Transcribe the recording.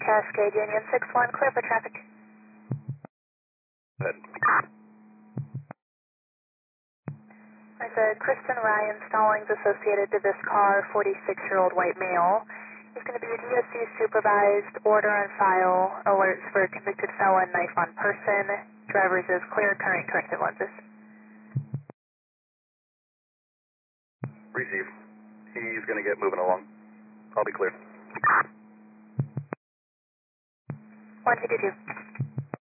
Cascade Union 6-1, clear for traffic. Good. There's a Kristen Ryan Stallings associated to this car, 46-year-old white male. He's going to be DOC supervised, order on file, alerts for convicted felon, knife on person. Driver's is clear, current corrective lenses. Receive. He's going to get moving along. I'll be clear. 1222.